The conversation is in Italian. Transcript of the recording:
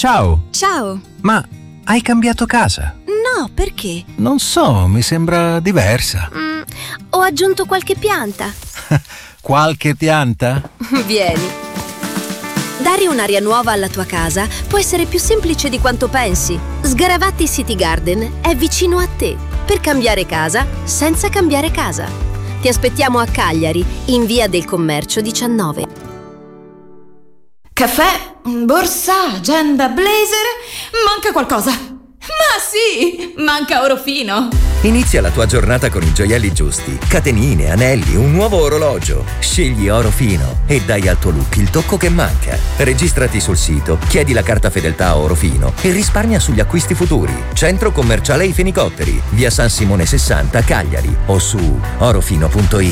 Ciao! Ciao! Ma hai cambiato casa? No, perché? Non so, mi sembra diversa. Ho aggiunto qualche pianta. Qualche pianta? Vieni. Dare un'aria nuova alla tua casa può essere più semplice di quanto pensi. Sgaravatti City Garden è vicino a te per cambiare casa senza cambiare casa. Ti aspettiamo a Cagliari, in via del Commercio 19. Caffè, borsa, agenda, blazer. Manca qualcosa. Ma sì, manca Orofino. Inizia la tua giornata con i gioielli giusti. Catenine, anelli, un nuovo orologio. Scegli Orofino e dai al tuo look il tocco che manca. Registrati sul sito, chiedi la carta fedeltà a Orofino e risparmia sugli acquisti futuri. Centro commerciale I Fenicotteri, via San Simone 60, Cagliari, o su orofino.it.